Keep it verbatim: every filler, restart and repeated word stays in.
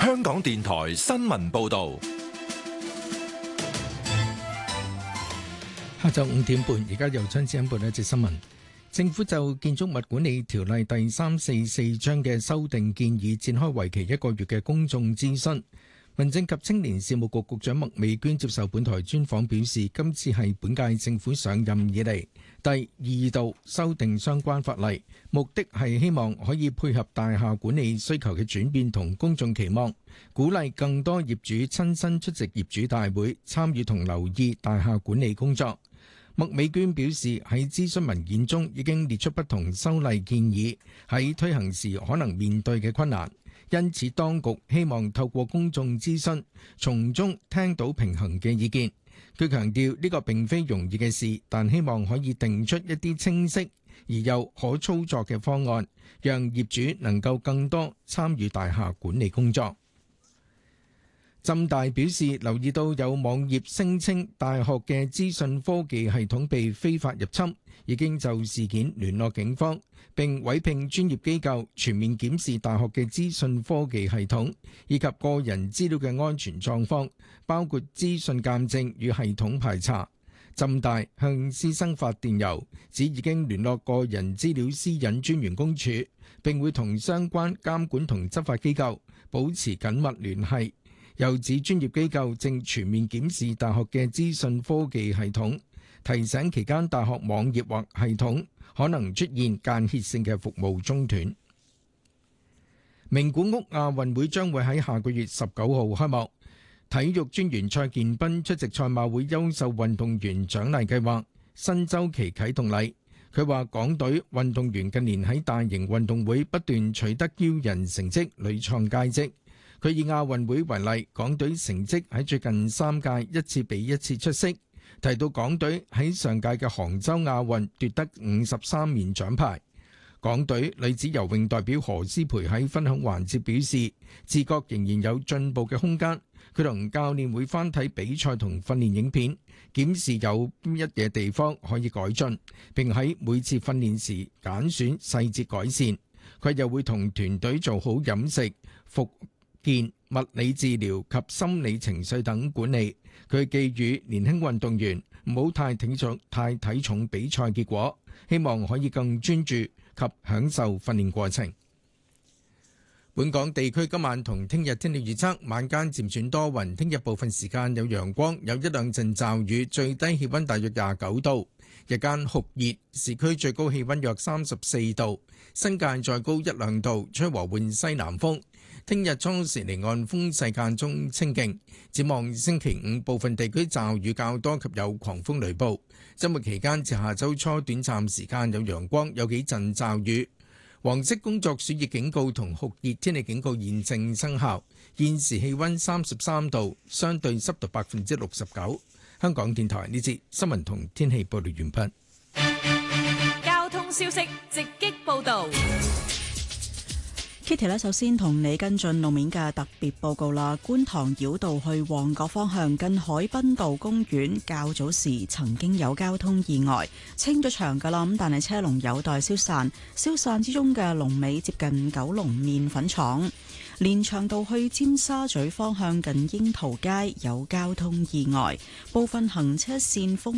香港電台新聞報道。 下晝五點半，而家由張子欣報一節新聞。政府就建築物管理條例第三四四章嘅修訂建議展開為期一個月嘅公眾諮詢。民政及青年事務局局長麥美娟接受本台專訪表示，今次係本屆政府上任以嚟第二度修訂相關法例，目的係希望可以配合大廈管理需求嘅轉變同公眾期望，鼓勵更多業主親身出席業主大會，參與同留意大廈管理工作。麥美娟表示，喺諮詢文件中已經列出不同修例建議喺推行時可能面對嘅困難，因此當局希望透過公眾諮詢，從中聽到平衡嘅意見。佢強調呢個並非容易嘅事，但希望可以定出一啲清晰而又可操作嘅方案，讓業主能夠更多參與大廈管理工作。浸大表示留意到有網頁聲稱大學嘅資訊科技系統被非法入侵，已經就事件聯絡警方，並委聘專業機構全面檢視大學嘅資訊科技系統以及個人資料嘅安全狀況，包括資訊鑑證與系統排查。浸大向師生發電郵，指已經聯絡個人資料私隱專員公署，並會同相關監管同執法機構保持緊密聯繫。又指專業機構正全面檢視大學嘅資訊科技系統，提醒期間大學網頁或系統可能出現間歇性嘅服務中斷。名古屋亞運會將會喺下個月十九號開幕，體育專員蔡建斌出席賽馬會優秀運動員獎勵計劃新週期啟動禮。佢話港隊運動員近年喺大型運動會不斷取得驕人成績，屢創佳績。佢以亞運會為例，港隊成績喺最近三屆一次比一次出色。提到港隊喺上屆嘅杭州亞運奪得五十三面獎牌。港隊女子游泳代表何詩蓓喺分享環節表示，自覺仍然有進步嘅空間。佢同教練會翻睇比賽同訓練影片，檢視有邊一嘢地方可以改進，並喺每次訓練時揀選細節改善。佢又會同團隊做好飲食、復健、物理治療及心理情緒等管理。佢寄語年輕運動員唔好太睇重太睇重比賽結果，希望可以更專注及享受訓練過程。本港地區今晚同聽日天氣預測，晚間漸轉多雲，聽日部分時間有陽光，有一兩陣驟雨，最低氣溫大約廿九度，日間酷熱，市區最高氣溫約三十四度，新界再高一兩度，吹和緩西南風。聽日初時離岸風勢間中清勁，展望星期五部分地區驟雨較多及有狂風雷暴。周末期間至下周初短暫時間有陽光，有幾陣驟雨。黃色工作暑熱警告同酷熱天氣警告現正生效。現時氣溫三十三度，相對濕度百分之六十九。香港電台呢節新聞同天氣報道完畢。 交通消息直擊報道。 Kitty 咧，首先同你跟進路面嘅特別報告啦。觀塘繞道去旺角方向近海濱道公園，較早時曾經有交通意外，清咗場噶啦，咁但係車龍有待消散。消散之中嘅龍尾接近九龍麵粉廠。連翔道去尖沙咀方向近櫻桃街有交通意外，部分行車線封